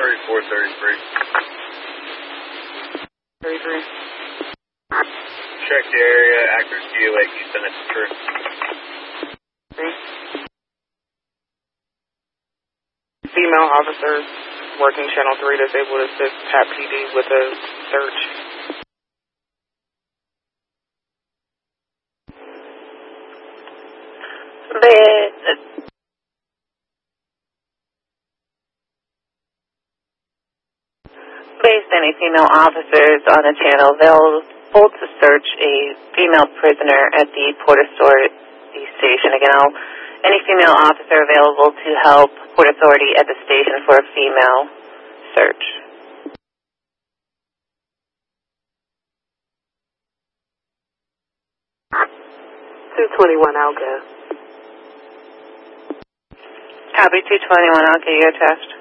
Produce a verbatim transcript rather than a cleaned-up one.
thirty-four thirty-three. thirty-three. Check the area, accuracy, Lake Houston, it's true. Three. Female officers working channel three disabled assist TAP P D with a search. Based, based any female officers on a channel, they'll hold to search a female prisoner at the Port Authority station. Again, I'll, any female officer available to help Port Authority at the station for a female search. two twenty-one Alka. Copy two twenty-one, I'll get your test.